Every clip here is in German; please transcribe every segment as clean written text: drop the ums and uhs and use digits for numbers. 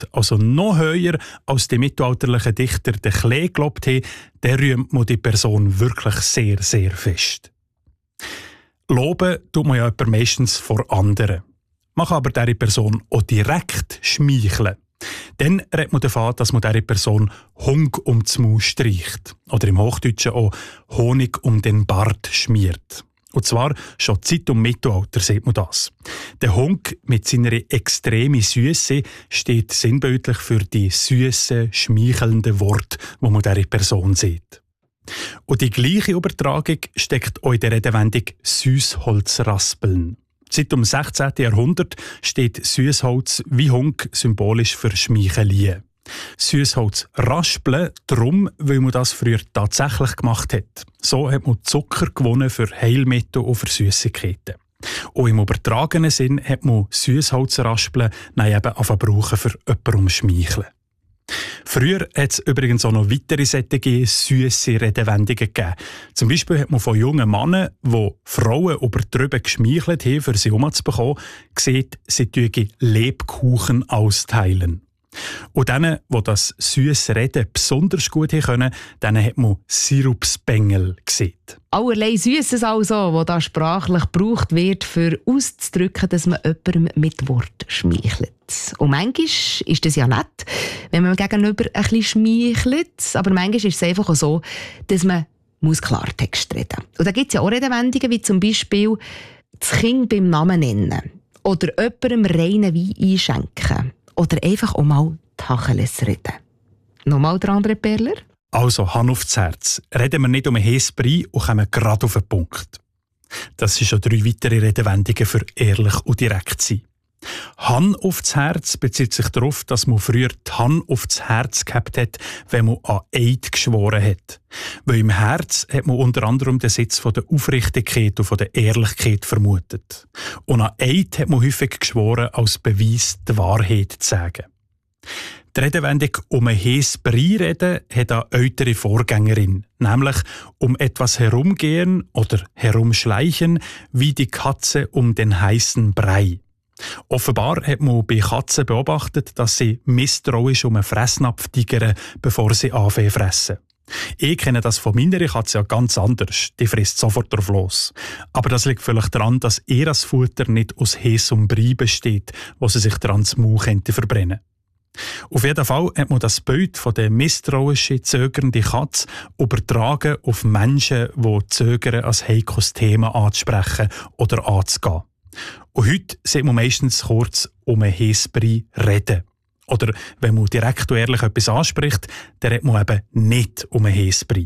also noch höher als die mittelalterlichen Dichter den Klee gelobt haben, dann rühmt man die Person wirklich sehr, sehr fest. Loben tut man ja jemanden meistens vor anderen. Man kann aber diese Person auch direkt schmeicheln. Dann redet man davon, dass man dieser Person Hung um das Maul streicht. Oder im Hochdeutschen auch Honig um den Bart schmiert. Und zwar schon Zeit um Mittelalter sieht man das. Der Hung mit seiner extremen Süße steht sinnbildlich für die süßen, schmeichelnden Worte, die man dieser Person sieht. Und die gleiche Übertragung steckt auch in der Redewendung «Süßholzraspeln». Seit dem 16. Jahrhundert steht Süßholz wie Hung symbolisch für Schmeichelien. Süßholz raspeln, darum, weil man das früher tatsächlich gemacht hat. So hat man Zucker gewonnen für Heilmittel und für Süßigkeiten. Und im übertragenen Sinn hat man Süßholz raspeln eben brauchen für jemanden schmeicheln. Früher hat es übrigens auch noch weitere solche süsse Redewendungen gegeben. Zum Beispiel hat man von jungen Männern, die Frauen übertrieben geschmeichelt haben, für sie umzubekommen, gesehen, sie täten Lebkuchen austeilen. Und denen, die das süsse Reden besonders gut können, denen hat man Sirupsbengel gesehen. Allerlei Süßes also, das da sprachlich gebraucht wird, für auszudrücken, dass man jemandem mit Wort schmeichelt. Und manchmal ist das ja nett, wenn man gegenüber ein bisschen schmeichelt, aber manchmal ist es einfach auch so, dass man Klartext reden muss. Und da gibt es ja auch Redewendungen, wie zum Beispiel das Kind beim Namen nennen oder jemandem reinen Wein einschenken. Oder einfach auch mal Tacheles reden. Nochmal der andere Perler? Also, Hand aufs Herz. Reden wir nicht um einen heissen Brei und kommen gerade auf den Punkt. Das sind schon 3 weitere Redewendungen für ehrlich und direkt sein. Hand aufs Herz bezieht sich darauf, dass man früher die Hand aufs Herz gehabt hat, wenn man an Eid geschworen hat. Weil im Herz hat man unter anderem den Sitz von der Aufrichtigkeit und von der Ehrlichkeit vermutet. Und an Eid hat man häufig geschworen, als Beweis die Wahrheit zu sagen. Die Redewendung «um ein heißes Brei reden» hat eine ältere Vorgängerin, nämlich «um etwas herumgehen» oder «herumschleichen» wie die Katze um den heißen Brei. Offenbar hat man bei Katzen beobachtet, dass sie misstrauisch um einen Fressnapf tigern, bevor sie anfangen fressen. Ich kenne das von meiner Katze ja ganz anders. Die frisst sofort drauf los. Aber das liegt vielleicht daran, dass ihr das Futter nicht aus heißem Brei besteht, wo sie sich daran das Maul verbrennen könnte. Auf jeden Fall hat man das Bild von der misstrauischen, zögernden Katze übertragen auf Menschen, die zögern, als heikles Thema anzusprechen oder anzugehen. Und heute sieht man meistens kurz um ein heißes Brei reden. Oder wenn man direkt und ehrlich etwas anspricht, dann redet man eben nicht um ein heißes Brei.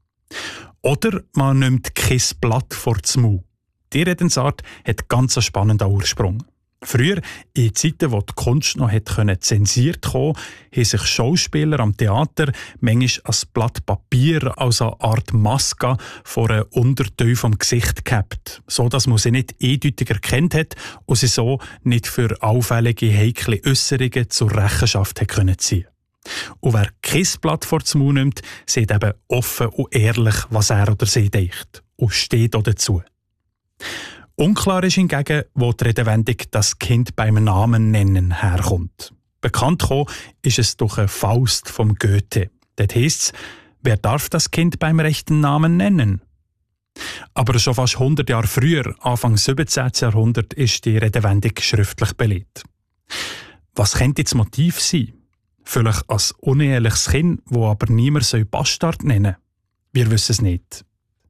Oder man nimmt kein Blatt vor den Maul. Die Redensart hat ganz einen spannenden Ursprung. Früher, in Zeiten, wo die Kunst noch zensiert kommen, haben sich Schauspieler am Theater manchmal ein Blatt Papier als eine Art Maske vor einem Unterteil vom Gesicht gehabt, so dass man sie nicht eindeutig erkannt hat und sie so nicht für auffällige, heikle Äusserungen zur Rechenschaft ziehen konnte. Und wer kein Blatt vor den Mund nimmt, sieht eben offen und ehrlich, was er oder sie denkt und steht auch dazu. Unklar ist hingegen, wo die Redewendung «das Kind beim Namen nennen» herkommt. Bekannt gekommen ist es durch eine Faust vom Goethe. Dort heisst es, wer darf das Kind beim rechten Namen nennen? Aber schon fast 100 Jahre früher, Anfang 17. Jahrhundert, ist die Redewendung schriftlich belegt. Was könnte das Motiv sein? Vielleicht als uneheliches Kind, wo aber niemand Bastard nennen soll? Wir wissen es nicht.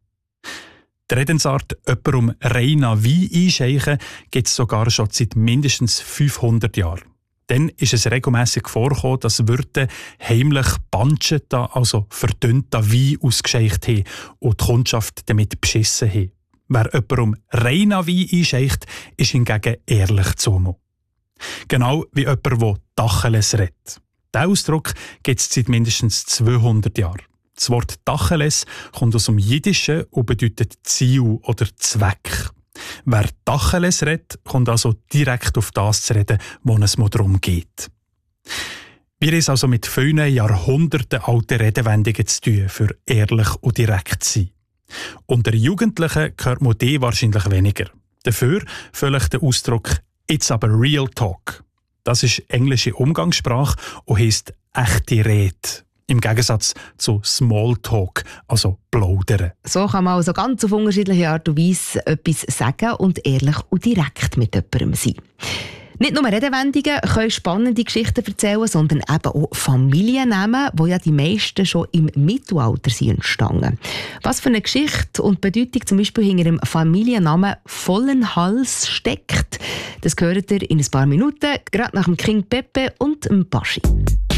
Die Redensart «jemandem reinen Wein einschenken» gibt es sogar schon seit mindestens 500 Jahren. Dann ist es regelmässig vorgekommen, dass Wirte heimlich banscheten, also verdünnten Wein ausgeschenkt haben und die Kundschaft damit beschissen haben. Wer jemandem reinen Wein einschenkt, ist hingegen ehrlich zu. Genau wie jemand, der Tacheles redet. Diesen Ausdruck gibt es seit mindestens 200 Jahren. Das Wort Tacheles kommt aus dem Jiddischen und bedeutet Ziel oder Zweck. Wer Tacheles redet, kommt also direkt auf das zu reden, wo es mal darum geht. Wir haben es also mit vielen Jahrhunderten alten Redewendungen zu tun, für ehrlich und direkt zu sein. Unter Jugendlichen hört man die wahrscheinlich weniger. Dafür vielleicht der Ausdruck «It's aber real talk». Das ist englische Umgangssprache und heisst echte Rede. Im Gegensatz zu Smalltalk, also plaudern. So kann man also ganz auf unterschiedliche Art und Weise etwas sagen und ehrlich und direkt mit jemandem sein. Nicht nur Redewendungen können spannende Geschichten erzählen, sondern eben auch Familiennamen, die ja die meisten schon im Mittelalter sind entstanden. Was für eine Geschichte und Bedeutung zum Beispiel hinter dem Familiennamen Vollenhals steckt, das hört ihr in ein paar Minuten, gerade nach dem King Pepe und dem Baschi.